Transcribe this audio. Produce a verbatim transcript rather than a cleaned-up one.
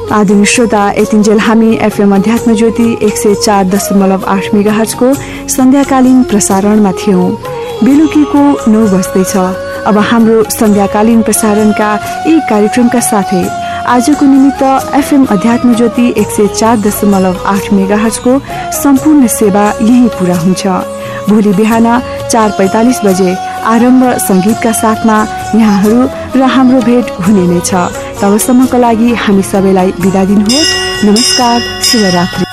आदरणीय श्रोता, यतिन्जेल हामी एफएम अध्यात्म ज्योति एक सय चार दशमलव आठ मेगाहर्जको सन्ध्याकालीन प्रसारणमा थियौं। बेलुकीको नौ बज्दैछ। अब हाम्रो सन्ध्याकालीन प्रसारणका यी कार्यक्रमका साथै आजको निमित्त एफएम अध्यात्म ज्योति एक सय चार दशमलव आठ मेगाहर्जको सम्पूर्ण सेवा यही पूरा हुन्छ। भोलि बिहान चार पैंतालिस बजे आरम्भ संगीतका साथमा यहाँहरू र हाम्रो भेट हुने नै छ। तबसम्मको लागि हामी सबैलाई बिदा दिनुहोस्। नमस्कार, शुभरात्रि।